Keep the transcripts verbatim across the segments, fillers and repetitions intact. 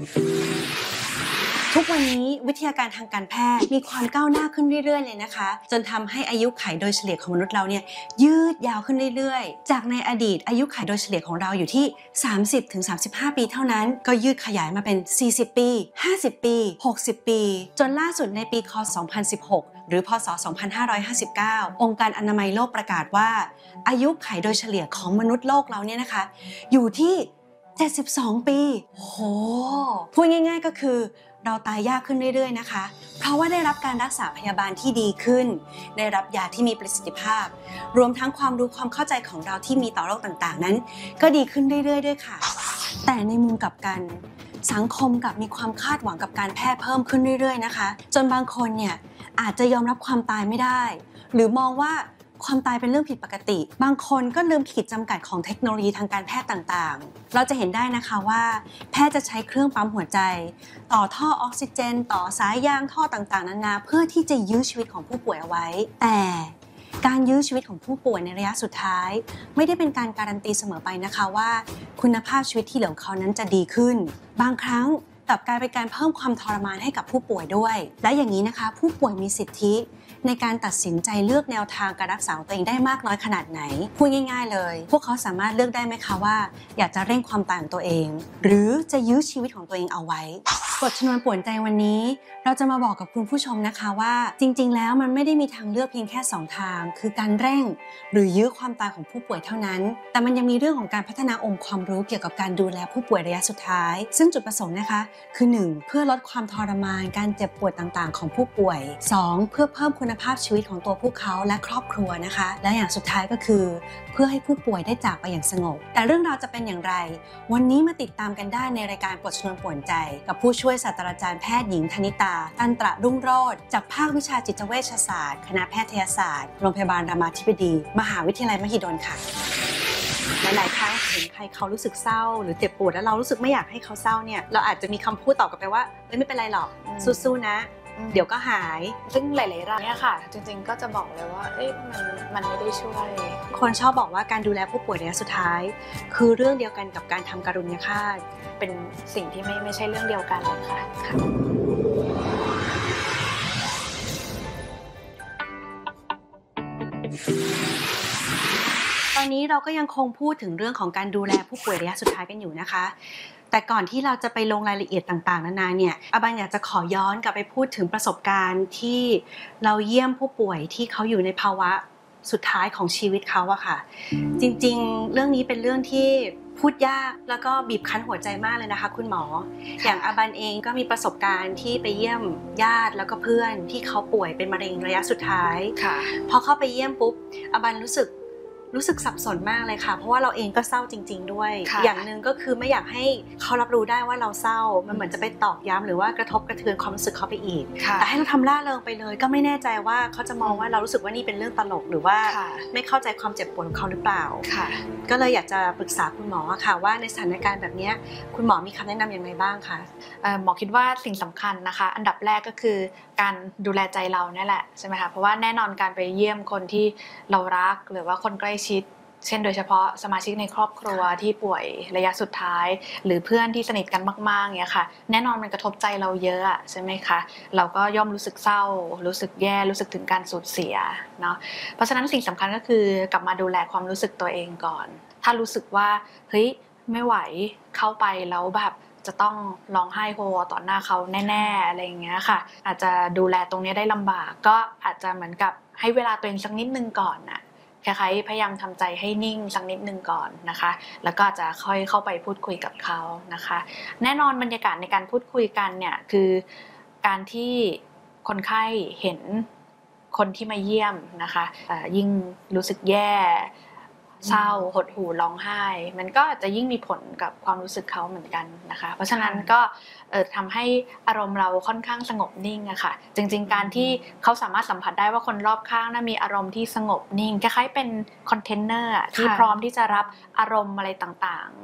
ทุกวันนี้วิทยาการทางการแพทย์มีความก้าวหน้าขึ้นเรื่อยๆเลยนะคะจนทำให้อายุขัยโดยเฉลี่ยของมนุษย์เราเนี่ยยืดยาวขึ้นเรื่อยๆจากในอดีตอายุขัยโดยเฉลี่ยของเราอยู่ที่ สามสิบถึงสามสิบห้า ปีเท่านั้นก็ยืดขยายมาเป็น สี่สิบ ปี ห้าสิบ ปี หกสิบ ปีจนล่าสุดในปีค.สองพันสิบหกหรือพ.ศ. สองพันห้าร้อยห้าสิบเก้าองค์การอนามัยโลกประกาศว่าอายุขัยโดยเฉลี่ยของมนุษย์โลกเราเนี่ยนะคะอยู่ที่เจ็ดสิบสอง ปีโหพูดง่ายๆก็คือเราตายยากขึ้นเรื่อยๆนะคะเพราะว่าได้รับการรักษาพยาบาลที่ดีขึ้นได้รับยาที่มีประสิทธิภาพรวมทั้งความรู้ความเข้าใจของเราที่มีต่อโรคต่างๆนั้นก็ดีขึ้นเรื่อยๆด้วยค่ะแต่ในมุมกลับกันสังคมกับมีความคาดหวังกับการแพทย์เพิ่มขึ้นเรื่อยๆนะคะจนบางคนเนี่ยอาจจะยอมรับความตายไม่ได้หรือมองว่าความตายเป็นเรื่องผิดปกติบางคนก็ลืมขีดจำกัดของเทคโนโลยีทางการแพทย์ต่างๆเราจะเห็นได้นะคะว่าแพทย์จะใช้เครื่องปั๊มหัวใจต่อท่อออกซิเจนต่อสายยางท่อต่างๆนานาเพื่อที่จะยื้อชีวิตของผู้ป่วยเอาไว้แต่การยื้อชีวิตของผู้ป่วยในระยะสุดท้ายไม่ได้เป็นการการันตีเสมอไปนะคะว่าคุณภาพชีวิตที่เหลือของเขานั้นจะดีขึ้นบางครั้งกลับกลายเป็นการเพิ่มความทรมานให้กับผู้ป่วยด้วยและอย่างนี้นะคะผู้ป่วยมีสิทธิในการตัดสินใจเลือกแนวทางการรักษาตัวเองได้มากน้อยขนาดไหนพูดง่ายๆเลยพวกเขาสามารถเลือกได้ไหมคะว่าอยากจะเร่งความตายของตัวเองหรือจะยื้อชีวิตของตัวเองเอาไว้บทชนวนป่วนใจวันนี้เราจะมาบอกกับคุณผู้ชมนะคะว่าจริงๆแล้วมันไม่ได้มีทางเลือกเพียงแค่สองทางคือการเร่งหรือยื้อความตายของผู้ป่วยเท่านั้นแต่มันยังมีเรื่องของการพัฒนาองค์ความรู้เกี่ยวกับการดูแลผู้ป่วยระยะสุดท้ายซึ่งจุดประสงค์นะคะคือหนึ่งเพื่อลดความทรมานการเจ็บปวดต่างๆของผู้ป่วยสองเพื่อเพิ่มคุณภาพชีวิตของตัวพวกเขาและครอบครัวนะคะและอย่างสุดท้ายก็คือเพื่อให้ผู้ป่วยได้จากไปอย่างสงบแต่เรื่องราวจะเป็นอย่างไรวันนี้มาติดตามกันได้ในรายการบทชนวนป่วนใจกับผู้ช่วยศาสตราจารย์แพทย์หญิงธนิตาตันตระรุ่งโรจน์จากภาควิชาจิตเวชศาสตร์คณะแพทยศาสตร์โรงพยาบาลรามาธิบดีมหาวิทยาลัยมหิดลค่ะหลายๆครั้งเห็นใครเขารู้สึกเศร้าหรือเจ็บปวดแล้วเรารู้สึกไม่อยากให้เขาเศร้าเนี่ยเราอาจจะมีคำพูดตอบกลับไปว่าเอ้ยไม่เป็นไรหรอกสู้ๆนะเดี๋ยวก็หายซึ่งหลายๆรายเนี่ยค่ะจริงๆก็จะบอกเลยว่าเอ๊ะมันมันไม่ได้ช่วยคนชอบบอกว่าการดูแลผู้ป่วยระยะสุดท้ายคือเรื่องเดียวกันกับการทำการุญยฆาตเป็นสิ่งที่ไม่ไม่ใช่เรื่องเดียวกันเลยค่ะตอนนี้เราก็ยังคงพูดถึงเรื่องของการดูแลผู้ป่วยระยะสุดท้ายกันอยู่นะคะแต่ก่อนที่เราจะไปลงรายละเอียดต่างๆนานาเนี่ยอาบันอยากจะขอย้อนกลับไปพูดถึงประสบการณ์ที่เราเยี่ยมผู้ป่วยที่เขาอยู่ในภาวะสุดท้ายของชีวิตเขาอะค่ะจริงๆเรื่องนี้เป็นเรื่องที่พูดยากแล้วก็บีบคั้นหัวใจมากเลยนะคะคุณหมออย่างอาบันเองก็มีประสบการณ์ที่ไปเยี่ยมญาติแล้วก็เพื่อนที่เขาป่วยเป็นมะเร็งระยะสุดท้ายพอเข้าไปเยี่ยมปุ๊บอาบันรู้สึกรู้สึกสับสนมากเลยค่ะเพราะว่าเราเองก็เศร้าจริงๆด้วยอย่างนึงก็คือไม่อยากให้เขารับรู้ได้ว่าเราเศร้ามันเหมือนจะไปตอกย้ำหรือว่ากระทบกระเทือนความรู้สึกเขาไปอีกแต่ให้เราทำล่าเริงไปเลยก็ไม่แน่ใจว่าเขาจะมองว่าเรารู้สึกว่านี่เป็นเรื่องตลกหรือว่าไม่เข้าใจความเจ็บปวดของเขาหรือเปล่าก็เลยอยากจะปรึกษาคุณหมอค่ะว่าในสถานการณ์แบบนี้คุณหมอมีคำแนะนำอย่างไรบ้างคะหมอคิดว่าสิ่งสำคัญนะคะอันดับแรกก็คือการดูแลใจเราเนี่ยแหละใช่ไหมคะเพราะว่าแน่นอนการไปเยี่ยมคนที่เรารักหรือว่าคนใกล้ชิดเช่นโดยเฉพาะสมาชิกในครอบครัวที่ป่วยระยะสุดท้ายหรือเพื่อนที่สนิทกันมากๆเนี่ยค่ะแน่นอนมันกระทบใจเราเยอะใช่ไหมคะเราก็ย่อมรู้สึกเศร้ารู้สึกแย่รู้สึกถึงการสูญเสียเนาะเพราะฉะนั้นสิ่งสำคัญก็คือกลับมาดูแลความรู้สึกตัวเองก่อนถ้ารู้สึกว่าเฮ้ยไม่ไหวเข้าไปแล้วแบบจะต้องร้องไห้โฮต่อหน้าเขาแน่ๆอะไรอย่างเงี้ยค่ะอาจจะดูแลตรงนี้ได้ลำบากก็อาจจะเหมือนกับให้เวลาตัวเองสักนิดนึงก่อนน่ะคล้ายๆพยายามทำใจให้นิ่งสักนิดนึงก่อนนะคะแล้วก็จะค่อยเข้าไปพูดคุยกับเขานะคะแน่นอนบรรยากาศในการพูดคุยกันเนี่ยคือการที่คนไข้เห็นคนที่มาเยี่ยมนะคะยิ่งรู้สึกแย่เศร้าหดหู่ร้องไห้มันก็จะยิ่งมีผลกับความรู้สึกเขาเหมือนกันนะคะเพราะฉะนั้นก็เอ่อทำให้อารมณ์เราค่อนข้างสงบนิ่งอะค่ะจริงๆการที่เขาสามารถสัมผัสได้ว่าคนรอบข้างน่ะมีอารมณ์ที่สงบนิ่งคล้ายๆเป็นคอนเทนเนอร์ที่พร้อมที่จะรับอารมณ์อะไรต่างๆ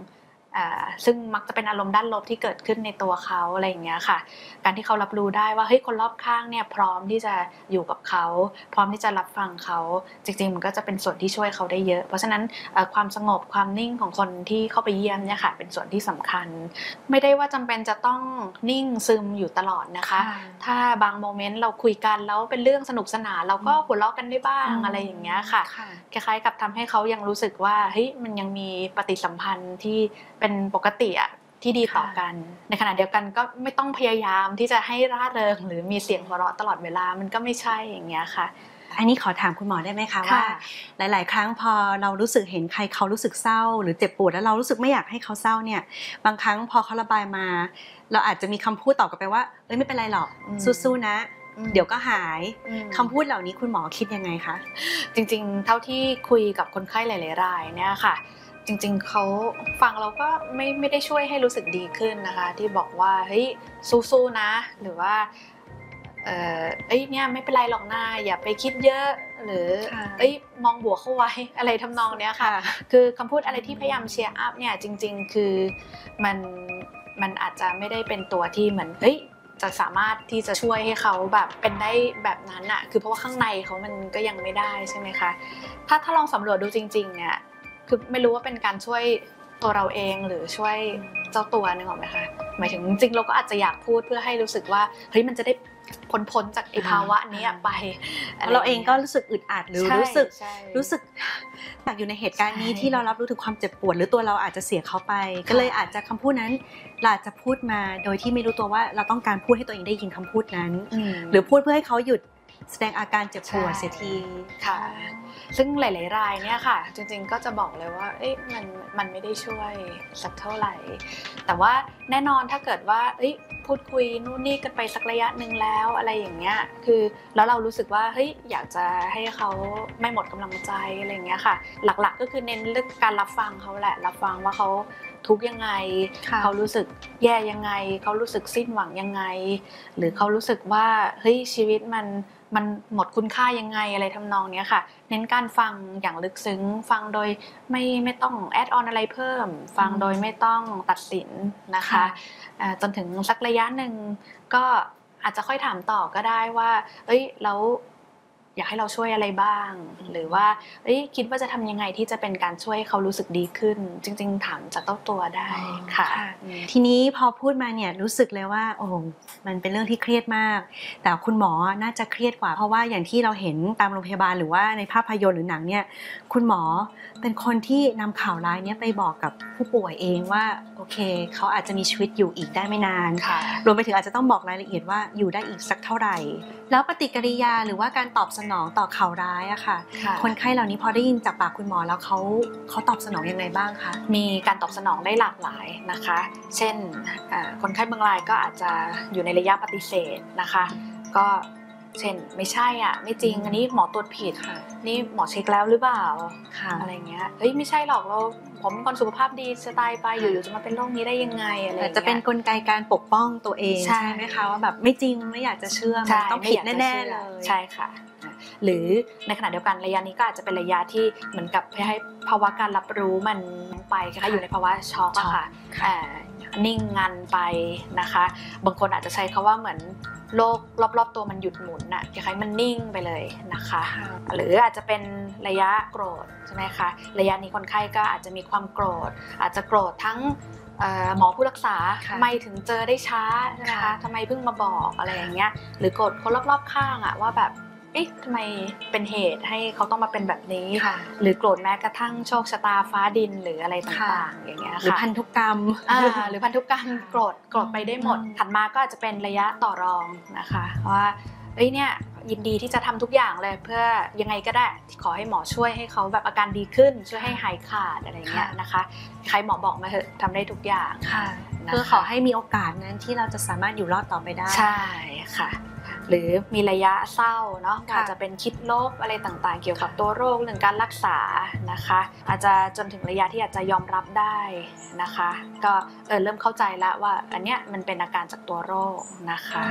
ซึ่งมักจะเป็นอารมณ์ด้านลบที่เกิดขึ้นในตัวเขาอะไรอย่างเงี้ยค่ะการที่เขารับรู้ได้ว่าเฮ้ยคนรอบข้างเนี่ยพร้อมที่จะอยู่กับเขาพร้อมที่จะรับฟังเขาจริงๆมันก็จะเป็นส่วนที่ช่วยเขาได้เยอะเพราะฉะนั้นความสงบความนิ่งของคนที่เข้าไปเยี่ยมเนี่ยค่ะเป็นส่วนที่สำคัญไม่ได้ว่าจำเป็นจะต้องนิ่งซึมอยู่ตลอดนะคะถ้าบางโมเมนต์เราคุยกันแล้วเป็นเรื่องสนุกสนานเราก็หัวเราะกันได้บ้างอะไรอย่างเงี้ยค่ะคล้ายๆกับทำให้เขายังรู้สึกว่าเฮ้ยมันยังมีปฏิสัมพันธ์ที่เป็นปกติอะที่ดีต่อกันในขณะเดียวกันก็ไม่ต้องพยายามที่จะให้ร่าเริงหรือมีเสียงหัวเราะตลอดเวลามันก็ไม่ใช่อย่างเงี้ยค่ะอันนี้ขอถามคุณหมอได้ไหมคะว่าหลายๆครั้งพอเรารู้สึกเห็นใครเขารู้สึกเศร้าหรือเจ็บปวดแล้วเรารู้สึกไม่อยากให้เขาเศร้าเนี่ยบางครั้งพอเขาระบายมาเราอาจจะมีคำพูดตอบกลับไปว่าเอ้ยไม่เป็นไรหรอกสู้ๆนะเดี๋ยวก็หายคำพูดเหล่านี้คุณหมอคิดยังไงคะจริงๆเท่าที่คุยกับคนไข้หลายๆรายเนี่ยค่ะจริงๆเขาฟังเราก็ไม่ไม่ได้ช่วยให้รู้สึกดีขึ้นนะคะที่บอกว่าเฮ้ยสู้ๆนะหรือว่าเอ่อเอ้ยเนี่ยไม่เป็นไรหรอกนะอย่าไปคิดเยอะหรือเอ้ยมองบวกเข้าไว้อะไรทำนองเนี้ยค่ะคือคำพูดอะไรที่พยายามเชียร์อัพเนี่ยจริงๆคือมันมันอาจจะไม่ได้เป็นตัวที่เหมือนเฮ้ยจะสามารถที่จะช่วยให้เขาแบบเป็นได้แบบนั้นอะคือเพราะว่าข้างในเขามันก็ยังไม่ได้ใช่ไหมคะถ้าถ้าลองสำรวจดูจริงๆเนี่ยคือไม่รู้ว่าเป็นการช่วยตัวเราเองหรือช่วยเจ้าตัวนึกออกไหมคะหมายถึงจริงๆเราก็อาจจะอยากพูดเพื่อให้รู้สึกว่าเฮ้ยมันจะได้พ้นๆจากไอ้ภาวะนี้ไปเราเองก็รู้สึกอึดอัดหรือรู้สึกรู้สึกอยากอยู่ในเหตุการณ์นี้ที่เรารับรู้ถึงความเจ็บปวดหรือตัวเราอาจจะเสียเขาไปก็เลยอาจจะคำพูดนั้นเราอาจจะพูดมาโดยที่ไม่รู้ตัวว่าเราต้องการพูดให้ตัวเองได้ยินคำพูดนั้นหรือพูดเพื่อให้เขาหยุดแสดงอาการเจ็บปวดเสียทีค่ะซึ่งหลายๆรายเนี่ยค่ะจริงๆก็จะบอกเลยว่าเอ๊ะมันมันไม่ได้ช่วยสักเท่าไหร่แต่ว่าแน่นอนถ้าเกิดว่าเอ้ยพูดคุยนู่นนี่กันไปสักระยะนึงแล้วอะไรอย่างเงี้ยคือแล้วเรารู้สึกว่าเฮ้ยอยากจะให้เขาไม่หมดกำลังใจอะไรอย่างเงี้ยค่ะหลักๆก็คือเน้นเรื่องการรับฟังเขาแหละรับฟังว่าเขาทุกข์ยังไงเขารู้สึกแย่ยังไงเขารู้สึกสิ้นหวังยังไงหรือเขารู้สึกว่าเฮ้ยชีวิตมันมันหมดคุณค่ายังไงอะไรทำนองนี้ค่ะเน้นการฟังอย่างลึกซึ้งฟังโดยไม่ไม่ต้องแอดออนอะไรเพิ่มฟังโดยไม่ต้องตัดสินนะคะจนถึงสักระยะหนึ่งก็อาจจะค่อยถามต่อก็ได้ว่าเอ้ยแล้วอยากให้เราช่วยอะไรบ้างหรือว่าเอ้ยคิดว่าจะทำยังไงที่จะเป็นการช่วยเขารู้สึกดีขึ้นจริงๆถามจากเจ้าตัวได้ค่ะทีนี้พอพูดมาเนี่ยรู้สึกเลยว่าโอ้มันเป็นเรื่องที่เครียดมากแต่คุณหมอน่าจะเครียดกว่าเพราะว่าอย่างที่เราเห็นตามโรงพยาบาลหรือว่าในภาพยนตร์หรือหนังเนี่ยคุณหมอเป็นคนที่นำข่าวร้ายนี้ไปบอกกับผู้ป่วยเองว่าโอเคเขาอาจจะมีชีวิตอยู่อีกได้ไม่นานรวมไปถึงอาจจะต้องบอกรายละเอียดว่าอยู่ได้อีกสักเท่าไหร่แล้วปฏิกิริยาหรือว่าการตอบสนองต่อข่าวร้ายอะค่ะคนไข้เหล่านี้พอได้ยินจากปากคุณหมอแล้วเขาเขาตอบสนองยังไงบ้างคะมีการตอบสนองได้หลากหลายนะคะเช่นคนไข้บางรายก็อาจจะอยู่ในระยะปฏิเสธนะคะก็เช่นไม่ใช่อ่ะไม่จริงอันนี้หมอตรวจผิดนี่หมอเช็คแล้วหรือเปล่าอะไรเงี้ยเฮ้ยไม่ใช่หรอกเราผมเป็นคนสุขภาพดีสไตล์ไปอยู่ๆจะมาเป็นโรคนี้ได้ยังไงอะไรเงี้ยจะเป็นกลไกการปกป้องตัวเองใช่ไหมคะว่าแบบไม่จริงไม่อยากจะเชื่อมันต้องผิดแน่ๆเลยใช่ค่ะหรือในขณะเดียวกันระยะนี้ก็อาจจะเป็นระยะที่เหมือนกับให้ภาวะการรับรู้มันไปค่ะอยู่ในภาวะช็อกอะค่ะนิ่งงันไปนะคะบางคนอาจจะใช้คำว่าเหมือนโลกรอบๆตัวมันหยุดหมุนน่ะคล้ายๆมันนิ่งไปเลยนะคะหรืออาจจะเป็นระยะโกรธใช่ไหมคะระยะนี้คนไข้ก็อาจจะมีความโกรธอาจจะโกรธทั้งหมอผู้รักษาทำไมถึงเจอได้ช้าใช่ไหมคะทำไมเพิ่งมาบอกอะไรอย่างเงี้ยหรือโกรธคนรอบๆข้างอะว่าแบบเอ๊ะทำไมเป็นเหตุให้เขาต้องมาเป็นแบบนี้หรือโกรธแม้กระทั่งโชคชะตาฟ้าดินหรืออะไรต่างๆอย่างเงี้ยค่ะหรือพันธุกรรมหรือพันธุกรรมโกรธโกรธไปได้หมดถัดมาก็อาจจะเป็นระยะต่อรองนะคะว่าเอ้ยเนี่ยยินดีที่จะทำทุกอย่างเลยเพื่อยังไงก็ได้ขอให้หมอช่วยให้เขาแบบอาการดีขึ้นช่วยให้หายขาดอะไรเงี้ยนะคะใครหมอบอกมาเถอะทำได้ทุกอย่างเพื่อขอให้มีโอกาสนั้นที่เราจะสามารถอยู่รอดต่อไปได้ใช่ค่ะหรือมีระยะเศร้าเนาะอาจจะเป็นคิดลบอะไรต่างๆเกี่ยวกับตัวโรคเรื่องการรักษานะคะอาจจะจนถึงระยะที่อาจจะยอมรับได้นะคะก็เออเริ่มเข้าใจแล้วว่าอันเนี้ยมันเป็นอาการจากตัวโรคนะคะ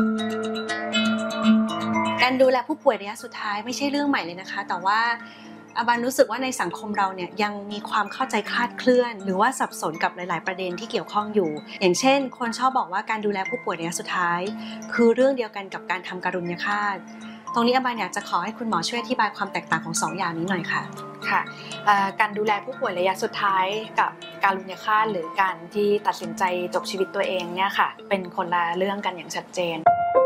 การดูแลผู้ป่วยระยะสุดท้ายไม่ใช่เรื่องใหม่เลยนะคะแต่ว่าอาบันรู้สึกว่าในสังคมเราเนี่ยยังมีความเข้าใจคลาดเคลื่อนหรือว่าสับสนกับหลายๆประเด็นที่เกี่ยวข้องอยู่อย่างเช่นคนชอบบอกว่าการดูแลผู้ป่วยระยะสุดท้ายคือเรื่องเดียวกันกับการทำการุญยฆาตตรงนี้อาบันอยากจะขอให้คุณหมอช่วยอธิบายความแตกต่างของสองอย่างนี้หน่อยค่ะค่ะการดูแลผู้ป่วยระยะสุดท้ายกับการรุญฆาตหรือการที่ตัดสินใจจบชีวิตตัวเองเนี่ยค่ะเป็นคนละเรื่องกันอย่างชัดเจน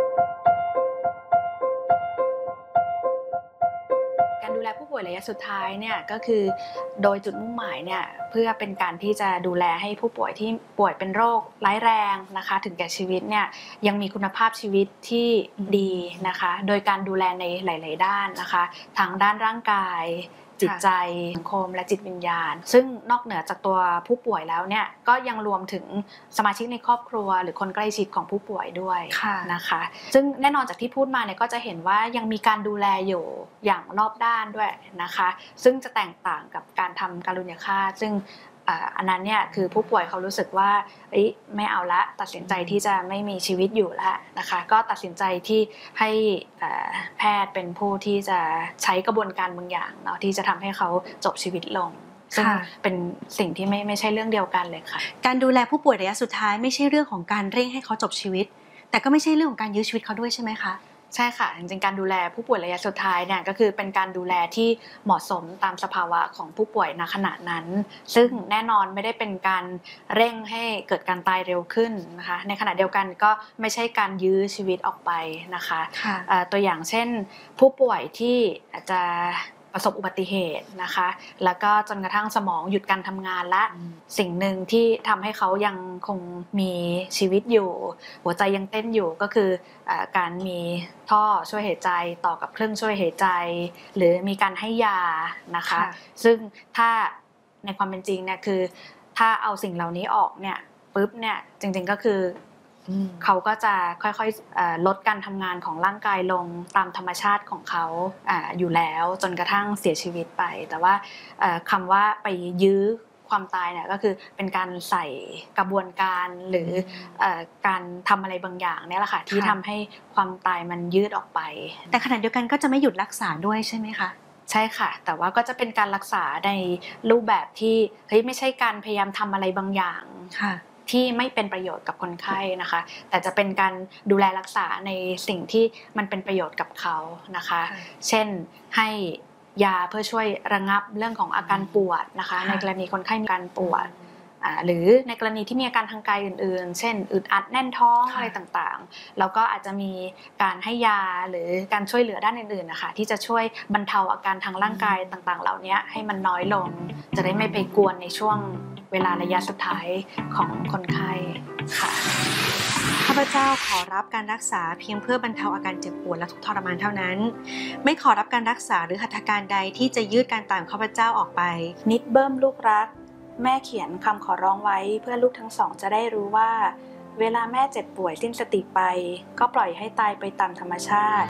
การดูแลผู้ป่วยระยะสุดท้ายเนี่ยก็คือโดยจุดมุ่งหมายเนี่ยเพื่อเป็นการที่จะดูแลให้ผู้ป่วยที่ป่วยเป็นโรคร้ายแรงนะคะถึงแก่ชีวิตเนี่ยยังมีคุณภาพชีวิตที่ดีนะคะโดยการดูแลในหลายๆด้านนะคะทั้งด้านร่างกายจิตใจสังคมและจิตวิญญาณซึ่งนอกเหนือจากตัวผู้ป่วยแล้วเนี่ยก็ยังรวมถึงสมาชิกในครอบครัวหรือคนใกล้ชิดของผู้ป่วยด้วยนะคะซึ่งแน่นอนจากที่พูดมาเนี่ยก็จะเห็นว่ายังมีการดูแลอยู่อย่างรอบด้านด้วยนะคะซึ่งจะแตกต่างกับการทำการุญยฆาตซึ่งอันนั้นเนี่ยคือผู้ป่วยเขารู้สึกว่าไม่เอาละตัดสินใจที่จะไม่มีชีวิตอยู่แล้วนะคะก็ตัดสินใจที่ให้แพทย์เป็นผู้ที่จะใช้กระบวนการบางอย่างเนาะที่จะทำให้เขาจบชีวิตลงซึ่งเป็นสิ่งที่ไม่ไม่ใช่เรื่องเดียวกันเลยค่ะการดูแลผู้ป่วยระยะสุดท้ายไม่ใช่เรื่องของการเร่งให้เขาจบชีวิตแต่ก็ไม่ใช่เรื่องของการยื้อชีวิตเขาด้วยใช่ไหมคะใช่ค่ะจริงๆการดูแลผู้ป่วยระยะสุดท้ายเนี่ยก็คือเป็นการดูแลที่เหมาะสมตามสภาวะของผู้ป่วยณขณะนั้นซึ่งแน่นอนไม่ได้เป็นการเร่งให้เกิดการตายเร็วขึ้นนะคะในขณะเดียวกันก็ไม่ใช่การยื้อชีวิตออกไปนะคะตัวอย่างเช่นผู้ป่วยที่อาจจะประสบอุบัติเหตุนะคะแล้วก็จนกระทั่งสมองหยุดการทำงานและสิ่งหนึ่งที่ทำให้เขายังคงมีชีวิตอยู่หัวใจยังเต้นอยู่ก็คือการมีท่อช่วยหายใจต่อกับเครื่องช่วยหายใจหรือมีการให้ยานะคะซึ่งถ้าในความเป็นจริงเนี่ยคือถ้าเอาสิ่งเหล่านี้ออกเนี่ยปุ๊บเนี่ยจริงๆก็คือเขาก็จะค่อยๆลดการทำงานของร่างกายลงตามธรรมชาติของเขาอยู่แล้วจนกระทั่งเสียชีวิตไปแต่ว่าคำว่าไปยื้อความตายเนี่ยก็คือเป็นการใส่กระบวนการหรือการทำอะไรบางอย่างเนี่ยแหละค่ะที่ทำให้ความตายมันยืดออกไปแต่ขณะเดียวกันก็จะไม่หยุดรักษาด้วยใช่ไหมคะใช่ค่ะแต่ว่าก็จะเป็นการรักษาในรูปแบบที่เฮ้ยไม่ใช่การพยายามทำอะไรบางอย่างที่ไม่เป็นประโยชน์กับคนไข้นะคะแต่จะเป็นการดูแลรักษาในสิ่งที่มันเป็นประโยชน์กับเขานะคะเช่นให้ยาเพื่อช่วยระงับเรื่องของอาการปวดนะคะในกรณีคนไข้มีอาการปวดหรือในกรณีที่มีอาการทางกายอื่นๆเช่นอึดอัดแน่นท้องอะไรต่างๆแล้วก็อาจจะมีการให้ยาหรือการช่วยเหลือด้านอื่นๆนะคะที่จะช่วยบรรเทาอาการทางร่างกายต่างๆเหล่านี้ให้มันน้อยลงจะได้ไม่ไปกวนในช่วงเวลาระยะสุดท้ายของคนไข้ค่ะข้าพเจ้าขอรับการรักษาเพียงเพื่อบรรเทาอาการเจ็บปวดและทุกข์ทรมานเท่านั้นไม่ขอรับการรักษาหรือหัตถการใดที่จะยืดการตายของข้าพเจ้าออกไปนิดเบิ้มลูกรักแม่เขียนคำขอร้องไว้เพื่อลูกทั้งสองจะได้รู้ว่าเวลาแม่เจ็บป่วยสิ้นสติไปก็ปล่อยให้ตายไปตามธรรมชาติ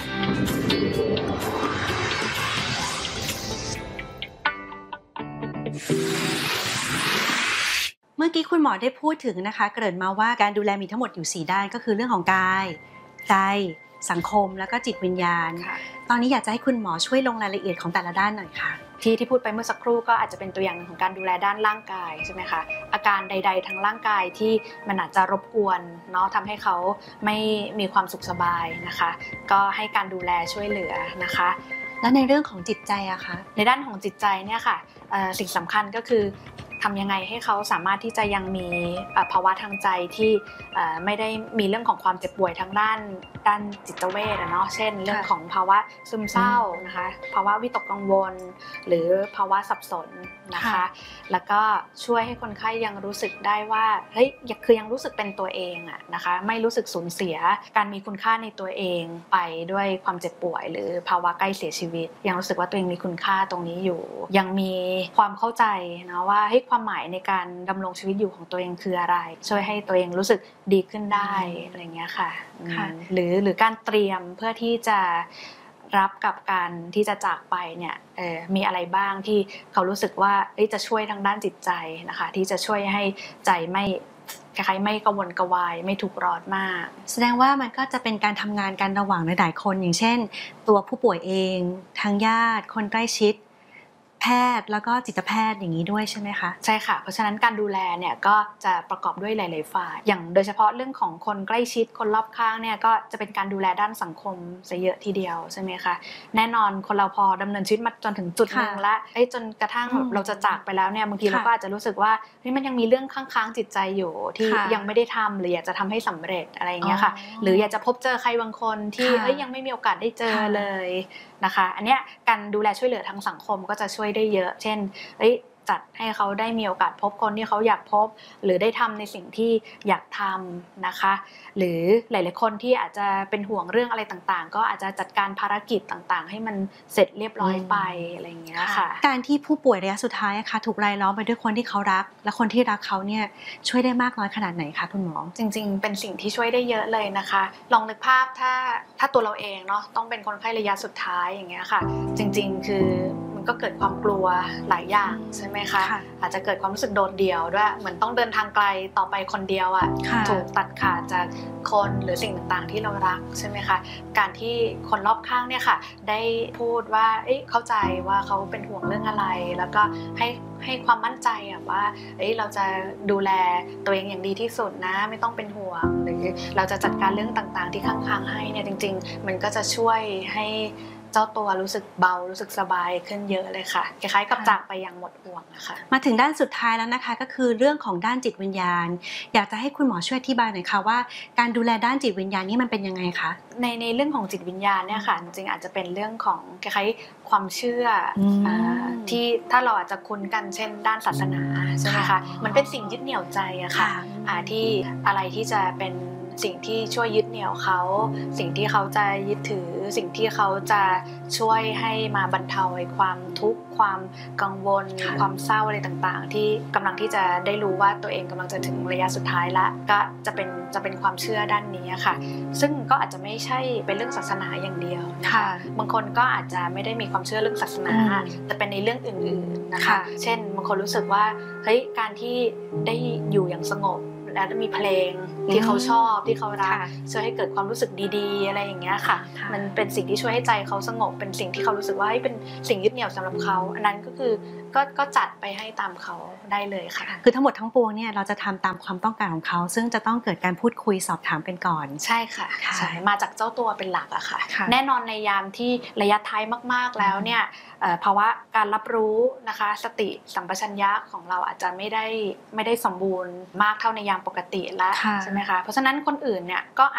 เมื่อกี้คุณหมอได้พูดถึงนะคะเกริ่นมาว่าการดูแลมีทั้งหมดอยู่สี่ด้านก็คือเรื่องของกายใจสังคมแล้วก็จิตวิญญาณตอนนี้อยากจะให้คุณหมอช่วยลงรายละเอียดของแต่ละด้านหน่อยค่ะที่ที่พูดไปเมื่อสักครู่ก็อาจจะเป็นตัวอย่างหนึ่งของการดูแลด้านร่างกายใช่ไหมคะอาการใดๆทางร่างกายที่มันอาจจะรบกวนเนาะทำให้เขาไม่มีความสุขสบายนะคะก็ให้การดูแลช่วยเหลือนะคะแล้วในเรื่องของจิตใจอะคะในด้านของจิตใจเนี่ยค่ะสิ่งสำคัญก็คือทำยังไงให้เขาสามารถที่จะยังมีภาวะทางใจที่ไม่ได้มีเรื่องของความเจ็บป่วยทางด้านด้านจิตเวชเนาะเช่นเรื่องของภาวะซึมเศร้านะคะภาวะวิตกกังวลหรือภาวะสับสนนะคะแล้วก็ช่วยให้คนไข้ยังรู้สึกได้ว่าเฮ้ยคือยังรู้สึกเป็นตัวเองอะนะคะไม่รู้สึกสูญเสียการมีคุณค่าในตัวเองไปด้วยความเจ็บป่วยหรือภาวะใกล้เสียชีวิตยังรู้สึกว่าตัวเองมีคุณค่าตรงนี้อยู่ยังมีความเข้าใจนะว่าเฮ้ยความหมายในการดำรงชีวิตอยู่ของตัวเองคืออะไรช่วยให้ตัวเองรู้สึกดีขึ้นได้อะไรเงี้ยค่ะหรือหรือการเตรียมเพื่อที่จะรับกับการที่จะจากไปเนี่ยเอ่อมีอะไรบ้างที่เขารู้สึกว่าจะช่วยทางด้านจิตใจนะคะที่จะช่วยให้ใจไม่คล้ายๆไม่กระวนกระวายไม่ถูกร้อนมากแสดงว่ามันก็จะเป็นการทำงานกันระหว่างหลายๆคนอย่างเช่นตัวผู้ป่วยเองทางญาติคนใกล้ชิดแพทย์แล้วก็จิตแพทย์อย่างนี้ด้วยใช่ไหมคะใช่ค่ะเพราะฉะนั้นการดูแลเนี่ยก็จะประกอบด้วยหลายๆฝ่ายอย่างโดยเฉพาะเรื่องของคนใกล้ชิดคนรอบข้างเนี่ยก็จะเป็นการดูแลด้านสังคมซะเยอะทีเดียวใช่ไหมคะแน่นอนคนเราพอดำเนินชีวิตมาจนถึงจุดนึงแล้วไอ้จนกระทั่งเราจะจากไปแล้วเนี่ยบางทีเราก็อาจจะรู้สึกว่าเฮ้ยมันยังมีเรื่องค้างๆจิตใจอยู่ที่ยังไม่ได้ทำหรืออยากจะทำให้สำเร็จอะไรอย่างเงี้ยค่ะหรืออยากจะพบเจอใครบางคนที่เอ้ยยังไม่มีโอกาสได้เจอเลยนะคะอันเนี้ยการดูแลช่วยเหลือทางสังคมก็จะช่วยได้เยอะเช่นเอ้ยจัดให้เขาได้มีโอกาสพบคนที่เขาอยากพบหรือได้ทำในสิ่งที่อยากทำนะคะหรือหลายๆคนที่อาจจะเป็นห่วงเรื่องอะไรต่างๆก็อาจจะจัดการภารกิจต่างๆให้มันเสร็จเรียบร้อยไปอะไรอย่างเงี้ยค่ะการที่ผู้ป่วยระยะสุดท้ายค่ะถูกรายล้อมไปด้วยคนที่เขารักและคนที่รักเขาเนี่ยช่วยได้มากน้อยขนาดไหนคะคุณหมอจริงๆเป็นสิ่งที่ช่วยได้เยอะเลยนะคะลองนึกภาพถ้าถ้าตัวเราเองเนาะต้องเป็นคนไข้ระยะสุดท้ายอย่างเงี้ยค่ะจริงๆคือก็เกิดความกลัวหลายอย่างใช่ไหมคะอาจจะเกิดความรู้สึกโดดเดี่ยวด้วยเหมือนต้องเดินทางไกลต่อไปคนเดียวอ่ะถูกตัดขาดจากคนหรือสิ่งต่างๆที่เรารักใช่ไหมคะการที่คนรอบข้างเนี่ยค่ะได้พูดว่าเอ้ยเข้าใจว่าเขาเป็นห่วงเรื่องอะไรแล้วก็ให้ให้ความมั่นใจอะว่าเอ้ยเราจะดูแลตัวเองอย่างดีที่สุดนะไม่ต้องเป็นห่วงหรือเราจะจัดการเรื่องต่างๆที่ข้างๆให้เนี่ยจริงๆมันก็จะช่วยให้เจ้าตัวรู้สึกเบารู้สึกสบายขึ้นเยอะเลยค่ะคล้ายๆกับจากไปอย่างหมดห่วงนะคะมาถึงด้านสุดท้ายแล้วนะคะก็คือเรื่องของด้านจิตวิญญาณอยากจะให้คุณหมอช่วยอธิบายหน่อยค่ะว่าการดูแลด้านจิตวิญญาณนี่มันเป็นยังไงคะในในเรื่องของจิตวิญญาณเนี่ยค่ะจริงๆอาจจะเป็นเรื่องของคล้ายๆความเชื่อที่ถ้าเราอาจจะคุ้นกันเช่นด้านศาสนาใช่ไหมคะมันเป็นสิ่งยึดเหนี่ยวใจอะค่ะที่อะไรที่จะเป็นสิ่งที่ช่วยยึดเหนี่ยวเขาสิ่งที่เขาจะยึดถือสิ่งที่เขาจะช่วยให้มาบรรเทาความทุกข์ความกังวลความเศร้าอะไรต่างๆที่กำลังที่จะได้รู้ว่าตัวเองกำลังจะถึงระยะสุดท้ายละก็จะเป็นจะเป็นความเชื่อด้านนี้ค่ะซึ่งก็อาจจะไม่ใช่เป็นเรื่องศาสนาอย่างเดียวนะคะบางคนก็อาจจะไม่ได้มีความเชื่อเรื่องศาสนาแต่เป็นในเรื่องอื่นๆนะคะเช่นบางคนรู้สึกว่าเฮ้ยการที่ได้อยู่อย่างสงบแล้วมีเพลงที่เขาชอบที่เขารักช่วยให้เกิดความรู้สึกดีๆอะไรอย่างเงี้ยค่ะมันเป็นสิ่งที่ช่วยให้ใจเขาสงบเป็นสิ่งที่เขารู้สึกว่าให้เป็นสิ่งยึดเหนี่ยวสำหรับเขาอันนั้นก็คือก็ก็จัดไปให้ตามเขาได้เลยค่ะคือทั้งหมดทั้งปวงเนี่ยเราจะทำตามความต้องการของเขาซึ่งจะต้องเกิดการพูดคุยสอบถามกันก่อนใช่ค่ะใช่มาจากเจ้าตัวเป็นหลักอะค่ะแน่นอนในยามที่ระยะท้ายมากๆแล้วเนี่ยภาวะการรับรู้นะคะสติสัมปชัญญะของเราอาจจะไม่ได้ไม่ได้สมบูรณ์มากเท่าในยามปกติแล้วใช่ไหมคะเพราะฉะนั้นคนอื่นเนี่ยก็